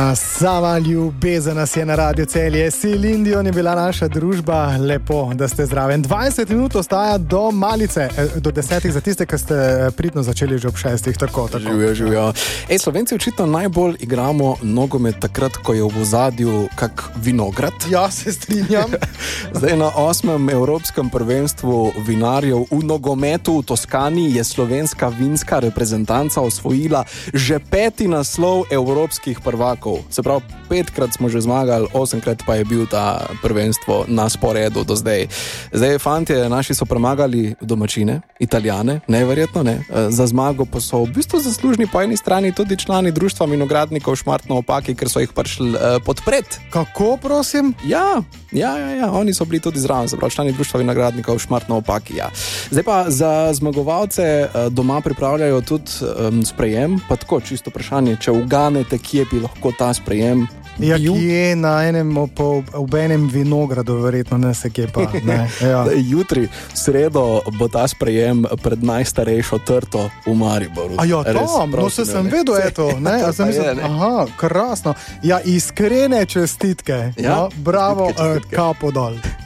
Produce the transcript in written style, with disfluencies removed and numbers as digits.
Ja, sama ljubezen nas je na Radio Celje. Celine Dion je bila naša družba. Lepo, da ste zraven. 20 minut ostaja do malice, do 10 za tiste, ki ste pridno začeli že ob 6. Tako. Živijo. Slovenci očitno najbolj igramo nogomet takrat, ko je v ozadju kak vinograd. Ja, se strinjam. Zdaj na 8. evropskem prvenstvu vinarjev v nogometu v Toskani je slovenska vinska reprezentanca osvojila že 5. naslov evropskih prvakov. Se pravi, 5-krat smo že zmagali, 8-krat pa je bil ta prvenstvo na sporedu do zdaj. Zdaj, fantje naši so premagali domačine, Italijane, neverjetno ne. Za zmago pa so v bistvu zaslužni po eni strani tudi člani društva vinogradnikov Šmartno ob Paki, ker so jih prišli podpret. Kako, prosim? Ja, oni so bili tudi zraven, se pravi, člani društva vinogradnikov Šmartno ob Paki, ja. Zdaj pa za zmagovalce doma pripravljajo tudi sprejem, pa tako čisto vprašanje, če uganete, kje bi lahko ta sprejem ja, kje na ob enem vinogradu, verjetno ne se kje pa. Ne, ja. Jutri, v sredo, bo ta sprejem pred najstarejšo trto v Mariboru. A ja, tam, no se sem vedel, eto. Ne? Aha, krasno. Ja, iskrene čestitke. Ja? No, bravo, kapo dol.